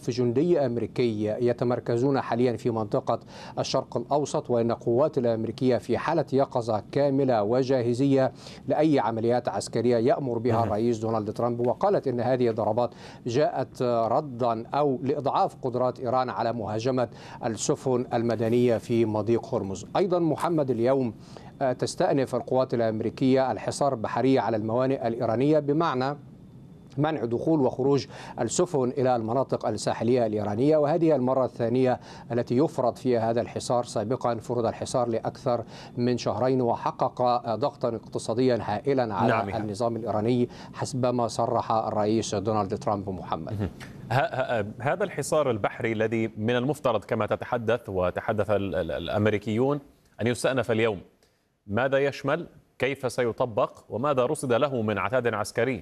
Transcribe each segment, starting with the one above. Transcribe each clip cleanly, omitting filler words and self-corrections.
1000 جندي أمريكي يتمركزون حاليا في منطقة الشرق الأوسط، وأن القوات الأمريكية في حالة يقظة كاملة وجاهزية لأي عمليات عسكرية يأمر بها الرئيس دونالد ترامب. وقالت أن هذه الضربات جاءت ردا أو لإضعاف قدرات إيران على مهاجمة السفن المدنية في مضيق هرمز. أيضا محمد، اليوم تستأنف القوات الأمريكية الحصار البحري على الموانئ الإيرانية، بمعنى منع دخول وخروج السفن إلى المناطق الساحلية الإيرانية، وهذه المرة الثانية التي يفرض فيها هذا الحصار. سابقا فرض الحصار لأكثر من شهرين وحقق ضغطا اقتصاديا هائلا على النظام الإيراني حسب ما صرح الرئيس دونالد ترامب. محمد، هذا الحصار البحري الذي من المفترض كما تتحدث وتحدث الأمريكيون أن يستأنف اليوم، ماذا يشمل؟ كيف سيطبق؟ وماذا رصد له من عتاد عسكري؟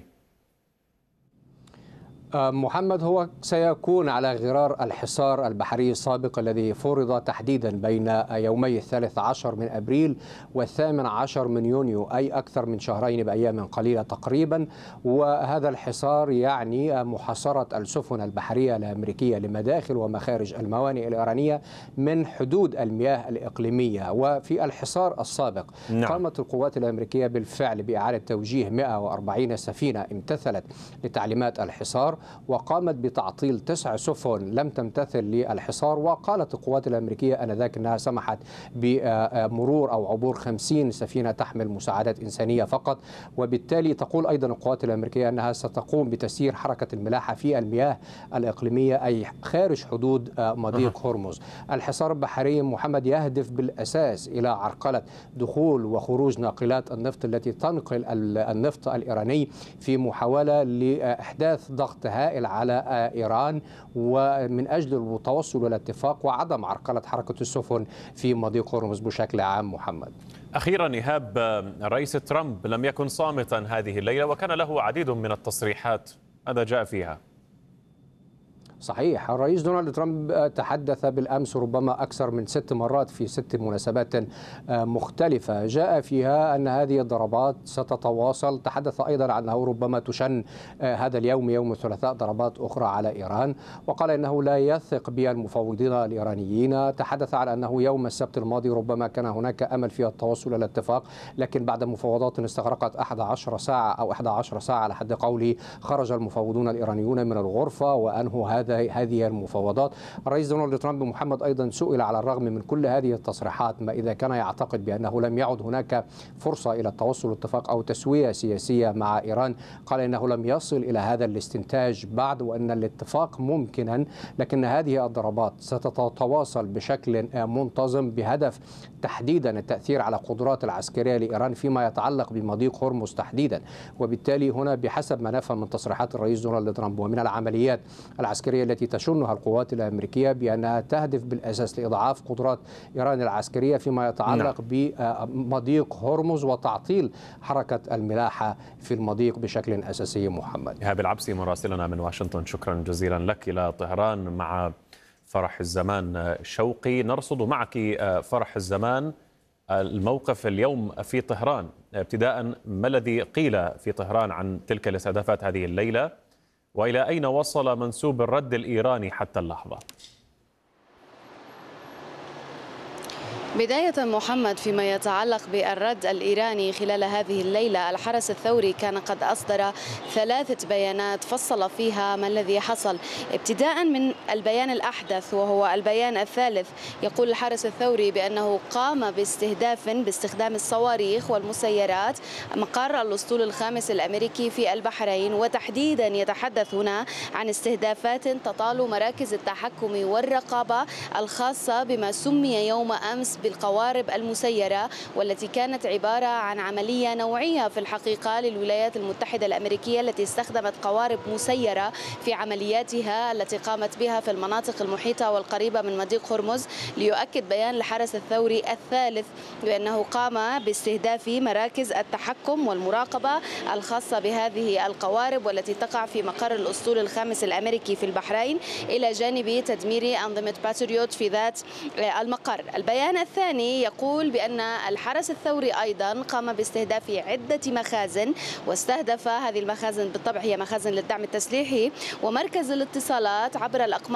محمد، هو سيكون على غرار الحصار البحري السابق الذي فرض تحديدا بين يومي 13 من أبريل و18 من يونيو، أي أكثر من شهرين بأيام قليلة تقريبا. وهذا الحصار يعني محاصرة السفن البحرية الأمريكية لمداخل ومخارج الموانئ الإيرانية من حدود المياه الإقليمية. وفي الحصار السابق قامت القوات الأمريكية بالفعل بإعادة توجيه 140 سفينة امتثلت لتعليمات الحصار، وقامت بتعطيل 9 سفن لم تمتثل للحصار. وقالت القوات الأمريكية آنذاك أنها سمحت بمرور أو عبور 50 سفينة تحمل مساعدات إنسانية فقط. وبالتالي تقول أيضا القوات الأمريكية أنها ستقوم بتسيير حركة الملاحة في المياه الإقليمية، أي خارج حدود مضيق هرمز. الحصار البحري محمد يهدف بالأساس إلى عرقلة دخول وخروج ناقلات النفط التي تنقل النفط الإيراني، في محاولة لإحداث ضغط هائل على إيران، ومن أجل التوصل إلى اتفاق وعدم عرقلة حركة السفن في مضيق هرمز بشكل عام. محمد، أخيرا إيهاب، الرئيس ترامب لم يكن صامتا هذه الليلة وكان له عديد من التصريحات، ماذا جاء فيها؟ صحيح، الرئيس دونالد ترامب تحدث بالأمس ربما أكثر من 6 مرات في 6 مناسبات مختلفة جاء فيها أن هذه الضربات ستتواصل. تحدث أيضا عن أنه ربما تشن هذا اليوم يوم الثلاثاء ضربات أخرى على إيران، وقال إنه لا يثق بالمفاوضين الإيرانيين. تحدث عن أنه يوم السبت الماضي ربما كان هناك أمل في التوصل إلى اتفاق، لكن بعد مفاوضات استغرقت 11 ساعة أو 11 ساعة على حد قولي خرج المفاوضون الإيرانيون من الغرفة وأنهوا هذه المفاوضات. الرئيس دونالد ترامب محمد أيضا سئل على الرغم من كل هذه التصريحات ما إذا كان يعتقد بأنه لم يعد هناك فرصة إلى التوصل لاتفاق أو تسوية سياسية مع إيران. قال إنه لم يصل إلى هذا الاستنتاج بعد، وأن الاتفاق ممكنا، لكن هذه الضربات ستتواصل بشكل منتظم بهدف تحديدا التأثير على القدرات العسكرية لإيران فيما يتعلق بمضيق هرمز تحديدا. وبالتالي هنا بحسب ما نفهم من تصريحات الرئيس دونالد ترامب ومن العمليات العسكرية التي تشنها القوات الأمريكية بأنها تهدف بالأساس لإضعاف قدرات إيران العسكرية فيما يتعلق بمضيق هرمز وتعطيل حركة الملاحة في المضيق بشكل أساسي. محمد، إيهاب العبسي مراسلنا من واشنطن، شكرا جزيلا لك. إلى طهران مع فرح الزمان شوقي، نرصد معك فرح الزمان الموقف اليوم في طهران. ابتداء، ما الذي قيل في طهران عن تلك الاستهدافات هذه الليلة، وإلى أين وصل منسوب الرد الإيراني حتى اللحظة؟ بداية محمد، فيما يتعلق بالرد الإيراني خلال هذه الليلة، الحرس الثوري كان قد أصدر 3 بيانات فصل فيها ما الذي حصل. ابتداء من البيان الأحدث وهو البيان الثالث، يقول الحرس الثوري بأنه قام باستخدام الصواريخ والمسيرات مقر الأسطول الخامس الأمريكي في البحرين، وتحديدا يتحدث هنا عن استهدافات تطال مراكز التحكم والرقابة الخاصة بما سمي يوم أمس بالقوارب المسيرة، والتي كانت عبارة عن عملية نوعية في الحقيقة للولايات المتحدة الأمريكية التي استخدمت قوارب مسيرة في عملياتها التي قامت بها في المناطق المحيطة والقريبة من مضيق هرمز. ليؤكد بيان الحرس الثوري الثالث بأنه قام باستهداف مراكز التحكم والمراقبة الخاصة بهذه القوارب والتي تقع في مقر الأسطول الخامس الأمريكي في البحرين، إلى جانب تدمير أنظمة باتريوت في ذات المقر. البيان الثاني يقول بأن الحرس الثوري أيضا قام باستهداف عدة مخازن، واستهدف هذه المخازن بالطبع هي مخازن للدعم التسليحي ومركز الاتصالات عبر الأقمار